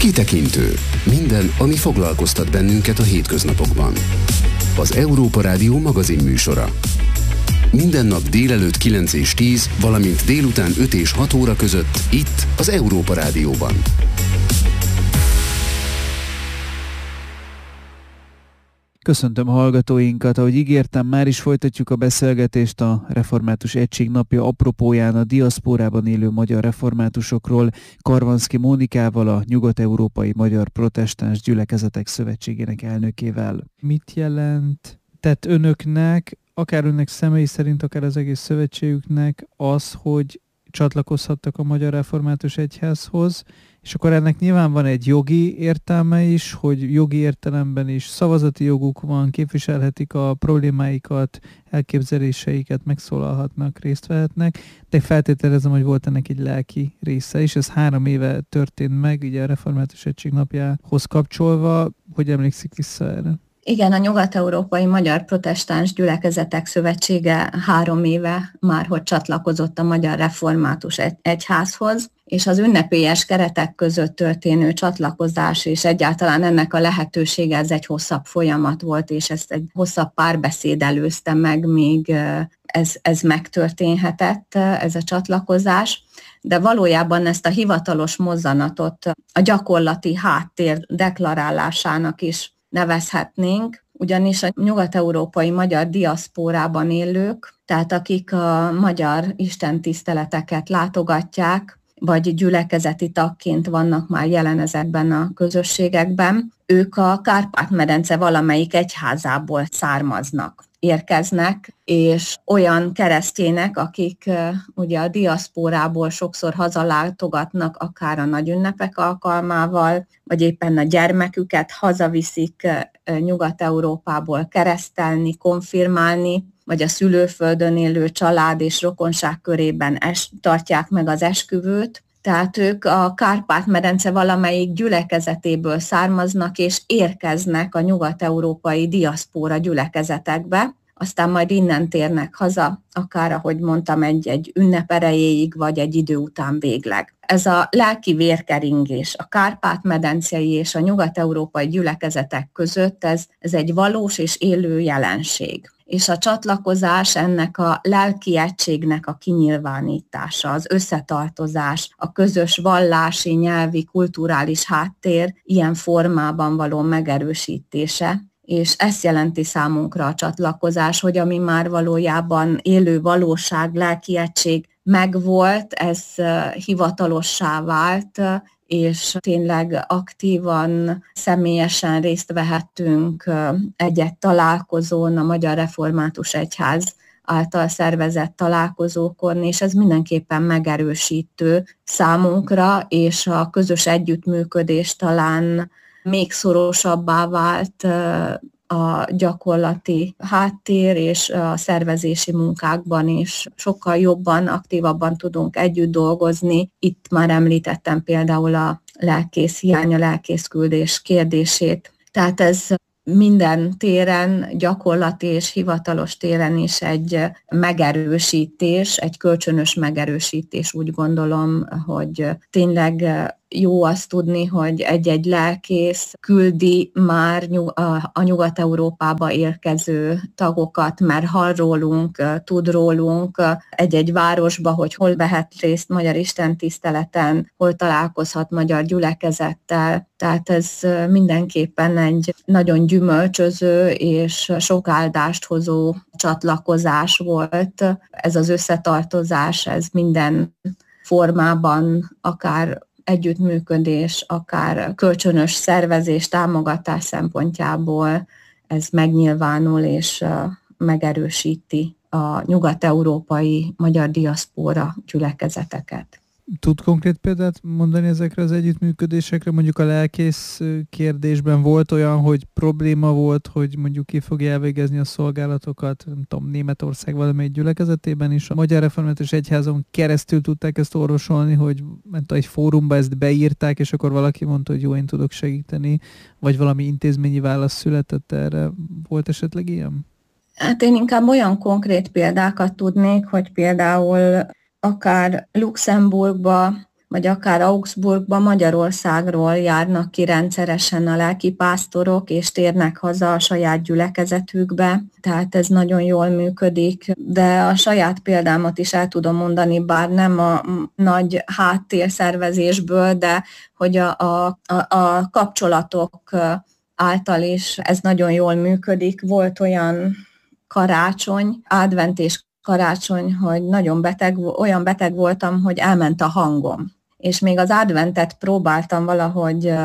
Kitekintő. Minden, ami foglalkoztat bennünket a hétköznapokban. Az Európa Rádió magazin műsora. Minden nap délelőtt 9 és 10, valamint délután 5 és 6 óra között itt az Európa Rádióban. Köszöntöm a hallgatóinkat, ahogy ígértem, már is folytatjuk a beszélgetést a Református Egység napja apropóján a diaszpórában élő magyar reformátusokról, Karvanszky Mónikával, a Nyugat-Európai Magyar Protestáns Gyülekezetek Szövetségének elnökével. Mit jelent tett önöknek, akár önnek személy szerint, akár az egész szövetségüknek az, hogy csatlakozhattak a Magyar Református Egyházhoz, és akkor ennek nyilván van egy jogi értelme is, hogy jogi értelemben is szavazati joguk van, képviselhetik a problémáikat, elképzeléseiket, megszólalhatnak, részt vehetnek, de feltételezem, hogy volt ennek egy lelki része is. Ez 3 éve történt meg, ugye a Református Egység napjához kapcsolva. Hogy emlékszik vissza erre? Igen, a Nyugat-Európai Magyar Protestáns Gyülekezetek Szövetsége 3 éve már hogy csatlakozott a Magyar Református Egyházhoz, és az ünnepélyes keretek között történő csatlakozás és egyáltalán ennek a lehetősége, ez egy hosszabb folyamat volt, és ezt egy hosszabb párbeszéd előzte meg, még ez megtörténhetett, ez a csatlakozás. De valójában ezt a hivatalos mozzanatot a gyakorlati háttér deklarálásának is nevezhetnénk, ugyanis a nyugat-európai magyar diaszpórában élők, tehát akik a magyar istentiszteleteket látogatják, vagy gyülekezeti tagként vannak már jelen ezekben a közösségekben, ők a Kárpát-medence valamelyik egyházából származnak, érkeznek, és olyan keresztjének, akik ugye a diaszpórából sokszor hazalátogatnak, akár a nagy ünnepek alkalmával, vagy éppen a gyermeküket hazaviszik Nyugat-Európából keresztelni, konfirmálni, vagy a szülőföldön élő család és rokonság körében tartják meg az esküvőt. Tehát ők a Kárpát-medence valamelyik gyülekezetéből származnak, és érkeznek a nyugat-európai diaszpóra gyülekezetekbe, aztán majd innen térnek haza, akár, ahogy mondtam, egy ünnep erejéig, vagy egy idő után végleg. Ez a lelki vérkeringés a Kárpát-medencei és a nyugat-európai gyülekezetek között, ez egy valós és élő jelenség. És a csatlakozás ennek a lelki egységnek a kinyilvánítása, az összetartozás, a közös vallási, nyelvi, kulturális háttér ilyen formában való megerősítése. És ezt jelenti számunkra a csatlakozás, hogy ami már valójában élő valóság, lelki egység megvolt, ez hivatalossá vált, és tényleg aktívan, személyesen részt vehettünk egy-egy találkozón, a Magyar Református Egyház által szervezett találkozókon, és ez mindenképpen megerősítő számunkra, és a közös együttműködés talán még szorosabbá vált a gyakorlati háttér és a szervezési munkákban is sokkal jobban, aktívabban tudunk együtt dolgozni. Itt már említettem például a lelkész hiány, a lelkészküldés kérdését. Tehát ez minden téren, gyakorlati és hivatalos téren is egy megerősítés, egy kölcsönös megerősítés, úgy gondolom, hogy tényleg jó azt tudni, hogy egy-egy lelkész küldi már a Nyugat-Európába érkező tagokat, mert hall rólunk, tud rólunk egy-egy városba, hogy hol vehet részt magyar istentiszteleten, hol találkozhat magyar gyülekezettel. Tehát ez mindenképpen egy nagyon gyümölcsöző és sok áldást hozó csatlakozás volt. Ez az összetartozás, ez minden formában, akár együttműködés, akár kölcsönös szervezés, támogatás szempontjából ez megnyilvánul és megerősíti a nyugat-európai magyar diaszpóra gyülekezeteket. Tud konkrét példát mondani ezekre az együttműködésekre? Mondjuk a lelkész kérdésben volt olyan, hogy probléma volt, hogy mondjuk ki fogja elvégezni a szolgálatokat, nem tudom, Németország valamelyik gyülekezetében is. A Magyar Református Egyházon keresztül tudták ezt orvosolni, hogy egy fórumba ezt beírták, és akkor valaki mondta, hogy jó, én tudok segíteni, vagy valami intézményi válasz született erre. Volt esetleg ilyen? Hát én inkább olyan konkrét példákat tudnék, hogy például akár Luxemburgba vagy akár Augsburgba, Magyarországról járnak ki rendszeresen a lelkipásztorok, és térnek haza a saját gyülekezetükbe, tehát ez nagyon jól működik, de a saját példámat is el tudom mondani, bár nem a nagy háttérszervezésből, de hogy a kapcsolatok által is ez nagyon jól működik. Volt olyan karácsony, adventés karácsony, hogy olyan beteg voltam, hogy elment a hangom. És még az adventet próbáltam valahogy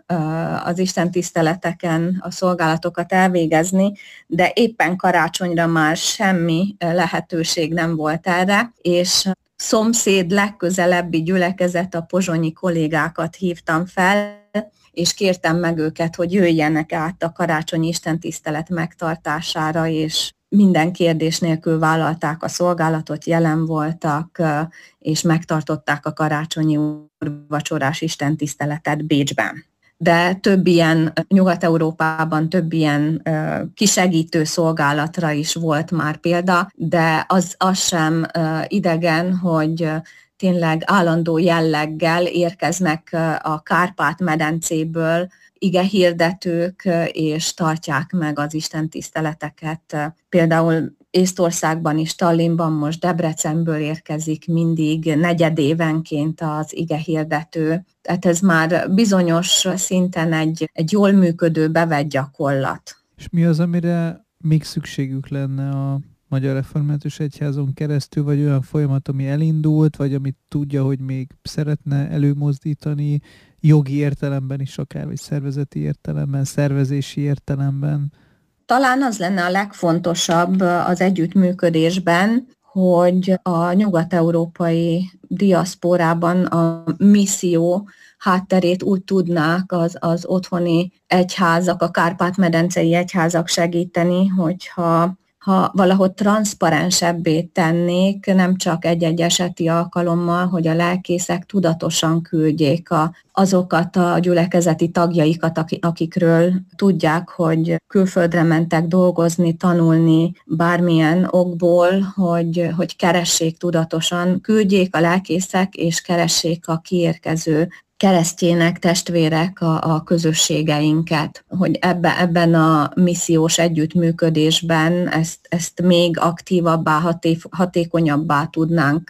az istentiszteleteken a szolgálatokat elvégezni, de éppen karácsonyra már semmi lehetőség nem volt erre, és szomszéd legközelebbi gyülekezet, a pozsonyi kollégákat hívtam fel, és kértem meg őket, hogy jöjjenek át a karácsonyi istentisztelet megtartására, és minden kérdés nélkül vállalták a szolgálatot, jelen voltak, és megtartották a karácsonyi úrvacsorás istentiszteletet Bécsben. De több ilyen, Nyugat-Európában több ilyen kisegítő szolgálatra is volt már példa, de az sem idegen, hogy tényleg állandó jelleggel érkeznek a Kárpát-medencéből igehirdetők, és tartják meg az istentiszteleteket. Például Észtországban is, Tallinnban, most Debrecenből érkezik mindig negyedévenként az igehirdető. Tehát ez már bizonyos szinten egy jól működő, bevett gyakorlat. És mi az, amire még szükségük lenne a Magyar Református Egyházon keresztül, vagy olyan folyamat, ami elindult, vagy amit tudja, hogy még szeretne előmozdítani, jogi értelemben is akár, vagy szervezeti értelemben, szervezési értelemben? Talán az lenne a legfontosabb az együttműködésben, hogy a nyugat-európai diaszporában a misszió hátterét úgy tudnák az otthoni egyházak, a Kárpát-medencei egyházak segíteni, hogyha valahogy transzparensebbé tennék, nem csak egy-egy eseti alkalommal, hogy a lelkészek tudatosan küldjék azokat a gyülekezeti tagjaikat, akikről tudják, hogy külföldre mentek dolgozni, tanulni bármilyen okból, hogy keressék tudatosan, küldjék a lelkészek, és keressék a kiérkező keresztjének, testvérek a közösségeinket, hogy ebben a missziós együttműködésben ezt még aktívabbá, hatékonyabbá tudnánk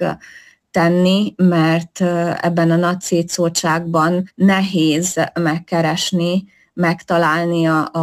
tenni, mert ebben a nagy szétszórtságban nehéz megkeresni, megtalálni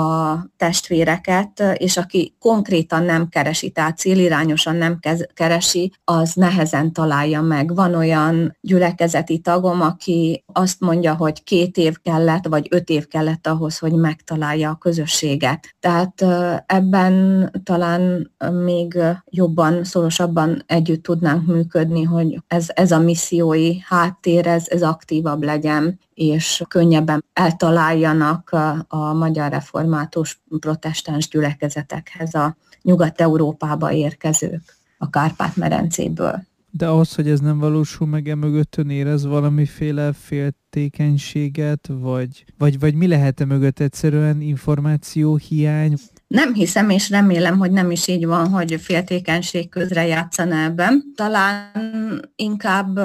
a testvéreket, és aki konkrétan nem keresi, tehát célirányosan nem keresi, az nehezen találja meg. Van olyan gyülekezeti tagom, aki azt mondja, hogy 2 év kellett, vagy 5 év kellett ahhoz, hogy megtalálja a közösséget. Tehát ebben talán még jobban, szorosabban együtt tudnánk működni, hogy ez a missziói háttér, ez aktívabb legyen, és könnyebben eltaláljanak a magyar református protestáns gyülekezetekhez a Nyugat-Európába érkezők a Kárpát-medencéből. De ahhoz, hogy ez nem valósul meg, emögött ön érez valamiféle féltékenységet, vagy mi lehet mögött, egyszerűen információhiány? Nem hiszem, és remélem, hogy nem is így van, hogy féltékenység közre játszana ebben. Talán inkább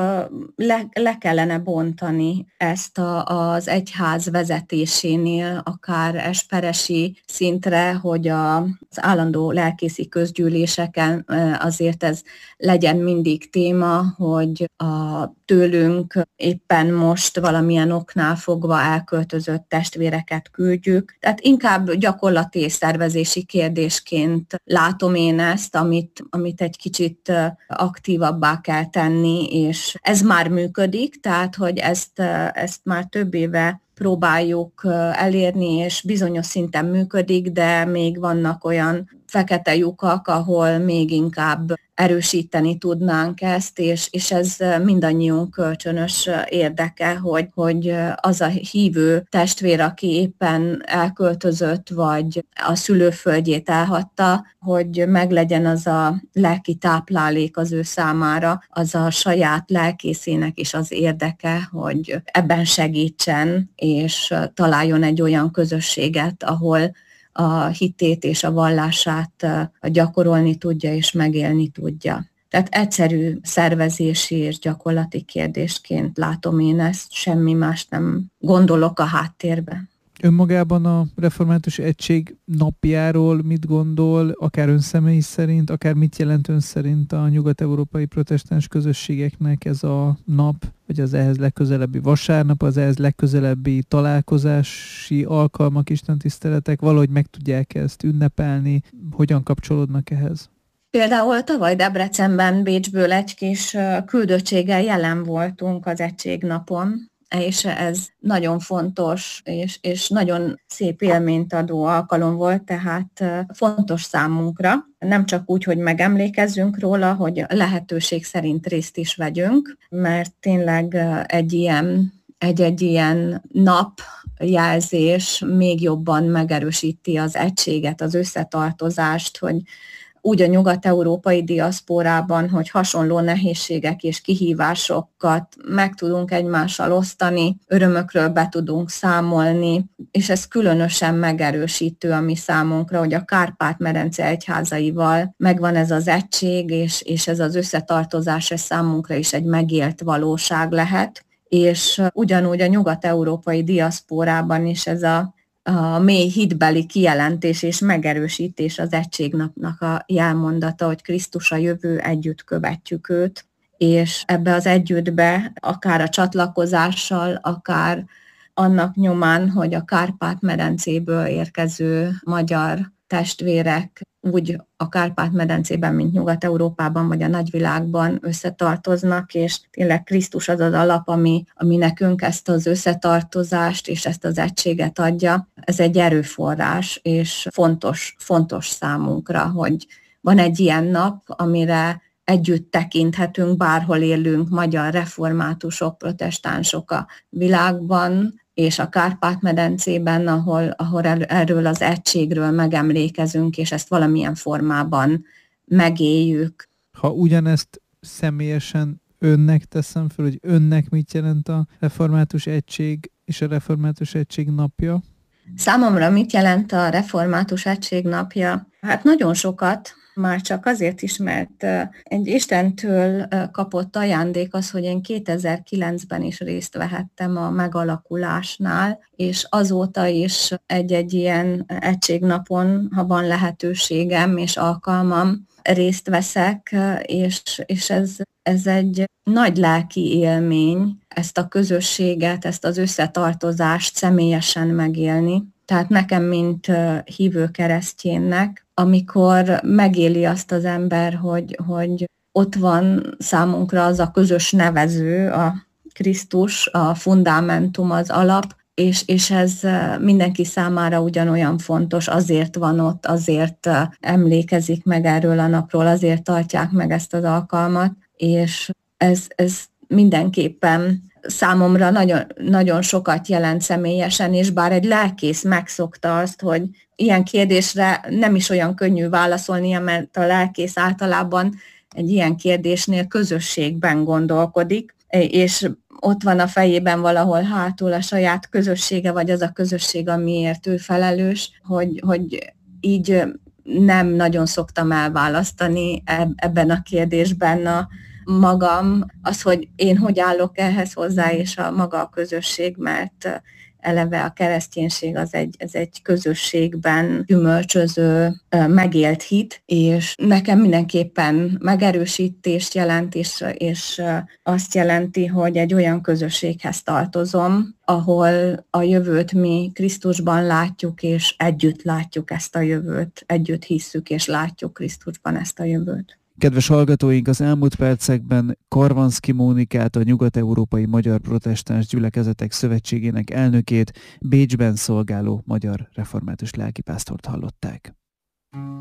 le kellene bontani ezt az egyház vezetésénél, akár esperesi szintre, hogy az állandó lelkészi közgyűléseken azért ez legyen mindig téma, hogy a tőlünk éppen most valamilyen oknál fogva elköltözött testvéreket küldjük. Tehát inkább gyakorlati és szervezési kérdésként látom én ezt, amit egy kicsit aktívabbá kell tenni, és ez már működik, tehát hogy ezt már több éve próbáljuk elérni, és bizonyos szinten működik, de még vannak olyan fekete lyukak, ahol még inkább erősíteni tudnánk ezt, és ez mindannyiunk kölcsönös érdeke, hogy az a hívő testvér, aki éppen elköltözött, vagy a szülőföldjét elhagyta, hogy meglegyen az a lelki táplálék az ő számára, az a saját lelkészének is az érdeke, hogy ebben segítsen, és találjon egy olyan közösséget, ahol a hitét és a vallását gyakorolni tudja és megélni tudja. Tehát egyszerű szervezési és gyakorlati kérdésként látom én ezt, semmi más nem gondolok a háttérbe. Önmagában a Református Egység napjáról mit gondol, akár ön személy szerint, akár mit jelent ön szerint a nyugat-európai protestáns közösségeknek ez a nap, vagy az ehhez legközelebbi vasárnap, az ehhez legközelebbi találkozási alkalmak, istentiszteletek, valahogy meg tudják ezt ünnepelni, hogyan kapcsolódnak ehhez? Például tavaly Debrecenben, Bécsből egy kis küldöttséggel jelen voltunk az Egységnapon, és ez nagyon fontos és nagyon szép élményt adó alkalom volt, tehát fontos számunkra. Nem csak úgy, hogy megemlékezzünk róla, hogy lehetőség szerint részt is vegyünk, mert tényleg egy ilyen napjelzés még jobban megerősíti az egységet, az összetartozást, hogy úgy a nyugat-európai diaszpórában, hogy hasonló nehézségek és kihívásokat meg tudunk egymással osztani, örömökről be tudunk számolni, és ez különösen megerősítő a mi számunkra, hogy a Kárpát-medence egyházaival megvan ez az egység, és ez az összetartozás ez számunkra is egy megélt valóság lehet, és ugyanúgy a nyugat-európai diaszpórában is ez a mély hitbeli kijelentés és megerősítés az Egységnapnak a jelmondata, hogy Krisztus a jövő, együtt követjük őt, és ebbe az együttbe akár a csatlakozással, akár annak nyomán, hogy a Kárpát-medencéből érkező magyar testvérek úgy a Kárpát-medencében, mint Nyugat-Európában vagy a nagyvilágban összetartoznak, és tényleg Krisztus az az alap, ami nekünk ezt az összetartozást és ezt az egységet adja. Ez egy erőforrás, és fontos számunkra, hogy van egy ilyen nap, amire együtt tekinthetünk, bárhol élünk, magyar reformátusok, protestánsok a világban, és a Kárpát-medencében, ahol erről az egységről megemlékezünk, és ezt valamilyen formában megéljük. Ha ugyanezt személyesen önnek teszem föl, hogy önnek mit jelent a Református Egység és a Református Egység napja? Számomra mit jelent a Református Egység napja? Hát nagyon sokat, már csak azért is, mert egy Istentől kapott ajándék az, hogy én 2009-ben is részt vehettem a megalakulásnál, és azóta is egy ilyen egységnapon, ha van lehetőségem és alkalmam, részt veszek, és ez egy nagy lelki élmény, ezt a közösséget, ezt az összetartozást személyesen megélni. Tehát nekem, mint hívő kereszténynek, amikor megéli azt az ember, hogy ott van számunkra az a közös nevező, a Krisztus, a fundamentum, az alap, és ez mindenki számára ugyanolyan fontos, azért van ott, azért emlékezik meg erről a napról, azért tartják meg ezt az alkalmat, és ez mindenképpen számomra nagyon, nagyon sokat jelent személyesen, és bár egy lelkész megszokta azt, hogy ilyen kérdésre nem is olyan könnyű válaszolnia, mert a lelkész általában egy ilyen kérdésnél közösségben gondolkodik, és ott van a fejében valahol hátul a saját közössége, vagy az a közösség, amiért ő felelős, hogy így nem nagyon szoktam elválasztani ebben a kérdésben a magam, az, hogy én hogy állok ehhez hozzá, és a maga a közösség, mert eleve a kereszténység az egy közösségben gyümölcsöző, megélt hit, és nekem mindenképpen megerősítést jelent, és azt jelenti, hogy egy olyan közösséghez tartozom, ahol a jövőt mi Krisztusban látjuk, és együtt látjuk ezt a jövőt, együtt hisszük, és látjuk Krisztusban ezt a jövőt. Kedves hallgatóink, az elmúlt percekben Karvanszky Mónikát, a Nyugat-európai Magyar Protestáns Gyülekezetek Szövetségének elnökét, Bécsben szolgáló magyar református lelkipásztort hallották.